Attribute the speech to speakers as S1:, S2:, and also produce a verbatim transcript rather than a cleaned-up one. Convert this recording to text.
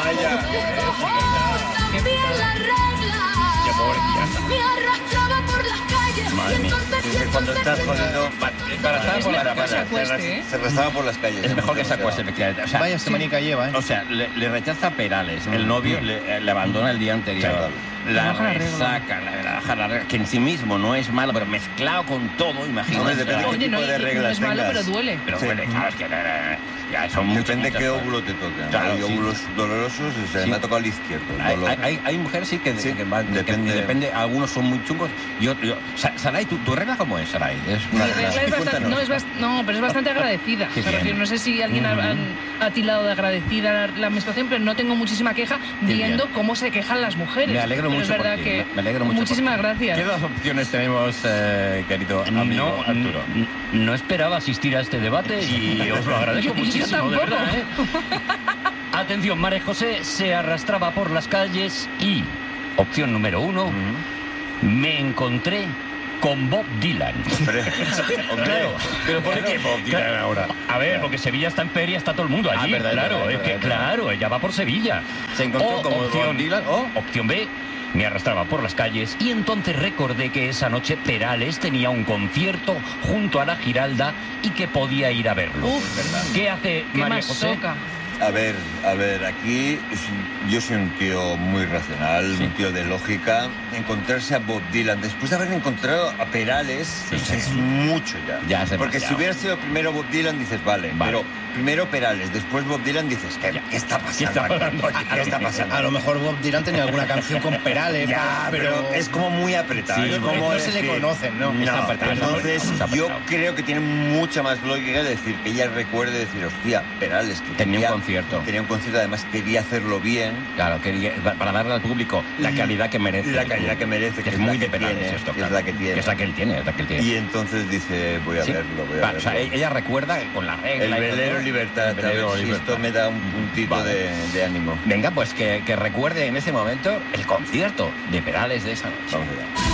S1: Vaya.
S2: También la regla.
S1: Qué pobrecilla.
S2: Me arrastraba por las calles.
S1: Madre mía.
S3: Dice, cuando estás jodido,
S1: Para estar
S4: Es
S1: por la
S4: mejor que se
S1: para,
S4: acueste, ¿eh?
S3: se arrastraba por las calles.
S1: Es mejor que se acueste, efectivamente. O sea,
S5: Vaya semanica lleva, ¿eh?
S1: O sea, le, le rechaza Perales, el novio le, le abandona el día anterior.
S3: Claro.
S1: La
S4: Baja la regla.
S1: resaca, la, la, baja la regla, que en sí mismo no es malo, pero mezclado con todo, imagínate.
S3: Hombre, depende de qué
S4: Oye, no,
S3: tipo de
S4: y- y no
S3: reglas
S4: es malo,
S3: tengas.
S4: pero duele.
S1: Pero
S3: Sí.
S1: duele, claro, es que eh, ya son muchas,
S3: Depende
S1: muchas
S3: qué
S1: cosas.
S3: óvulo te toca.
S1: Claro,
S3: hay
S1: sí.
S3: óvulos dolorosos, o sea,
S1: Sí.
S3: me ha tocado el izquierdo. el
S1: Hay,
S3: dolor.
S1: hay, hay, hay mujeres sí que,
S3: Sí,
S1: que van,
S3: depende.
S1: que depende, algunos son muy chungos y otros. Yo, Sa- Saray, ¿tu, ¿tu regla cómo es, Saray? Es
S4: Mi
S1: una
S4: regla es bastante,
S3: Cuéntanos.
S4: no, es bast- no, pero es bastante agradecida.
S1: Qué
S4: Me
S1: bien.
S4: refiero, no sé si alguien ha, han- ha tildado de agradecida la, la menstruación, pero no tengo muchísima queja viendo
S1: bien.
S4: cómo se quejan las mujeres.
S1: Me alegro
S4: Pero
S1: mucho
S4: es verdad
S1: por ti,
S4: que
S1: me alegro mucho
S4: muchísimas
S1: por ti.
S4: gracias.
S1: ¿Qué dos opciones tenemos, eh, querido amigo
S6: No,
S1: Arturo?
S6: n- no esperaba asistir a este debate y os lo agradezco
S4: Yo- yo
S6: muchísimo, de
S4: tampoco.
S6: verdad, ¿eh? Atención, María José se arrastraba por las calles y, opción número uno, me encontré con Bob Dylan.
S3: Hombre, hombre,
S6: Claro.
S1: ¿Pero por qué Bob Dylan
S6: Claro.
S1: ahora?
S6: A ver, porque Sevilla está en feria, está todo el mundo allí.
S1: Ah, verdad,
S6: claro,
S1: verdad,
S6: es
S1: verdad,
S6: que,
S1: verdad.
S6: claro, ella va por Sevilla.
S1: Se encontró
S6: O
S1: como
S6: opción,
S1: Bob Dylan, o-
S6: opción B, me arrastraba por las calles y entonces recordé que esa noche Perales tenía un concierto junto a la Giralda y que podía ir a verlo.
S4: Uf,
S6: ¿Qué hace
S4: qué
S6: María
S4: más
S6: José?
S4: soca.
S3: a ver, a ver, aquí es- yo soy un tío muy racional,
S1: Sí.
S3: un tío de lógica. Encontrarse a Bob Dylan después de haber encontrado a Perales
S1: Sí,
S3: pues
S1: sí.
S3: es mucho ya.
S1: Ya es
S3: Porque si
S1: demasiado.
S3: hubiera sido primero Bob Dylan dices, vale,
S1: Vale.
S3: pero primero Perales, después Bob Dylan dices, ¿qué, ¿qué está pasando?
S1: ¿Qué está
S3: aquí?
S1: pasando aquí?
S3: ¿Qué está pasando?
S5: A lo mejor Bob Dylan tenía alguna canción con Perales,
S3: Ya, pero es como muy apretado.
S1: Sí,
S3: es
S1: no-
S3: como
S5: no se le
S3: decir-
S5: conocen, ¿no?
S3: No,
S1: Está apretado, está
S3: entonces
S1: apretado, está
S3: yo
S1: apretado.
S3: creo que tiene mucha más lógica decir que ella recuerde decir, hostia, Perales, que
S1: Tenía un
S3: quería-
S1: concierto.
S3: Tenía un concierto, además quería hacerlo bien.
S1: Claro, quería- para darle al público la calidad que merece.
S3: La calidad que merece,
S1: que es
S3: la
S1: muy
S3: que
S1: de Perales
S3: tiene,
S1: esto.
S3: es
S1: claro.
S3: la que tiene.
S1: Que es la que él tiene, es la que él tiene.
S3: Y entonces dice, voy a
S1: Sí.
S3: verlo, voy a
S1: Vale,
S3: verlo.
S1: o sea, e- ella recuerda con la regla.
S3: El
S1: y todo,
S3: velero
S1: ¿no?
S3: libertad,
S1: El
S3: a ver
S1: velero
S3: si
S1: libertad.
S3: esto me da un puntito
S1: Vale.
S3: de, de ánimo.
S1: Venga, pues que, que recuerde en ese momento el concierto de Perales de esa noche.
S3: Vamos allá.